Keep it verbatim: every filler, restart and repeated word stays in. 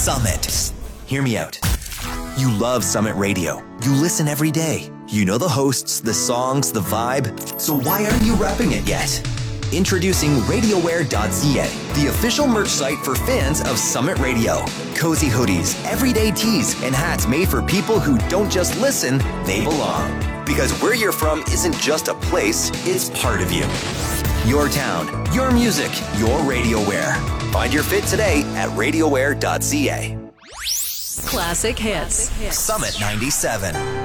Summit. Hear me out. You love Summit Radio. You listen every day. You know the hosts, the songs, the vibe. So why aren't you repping it yet? Introducing RadioWare dot c a, the official merch site for fans of Summit Radio. Cozy hoodies, everyday tees, and hats made for people who don't just listen, they belong. Because where you're from isn't just a place, it's part of you. Your town, your music, your RadioWare. Find your fit today at RadioWare dot c a. Classic hits. Summit ninety-seven.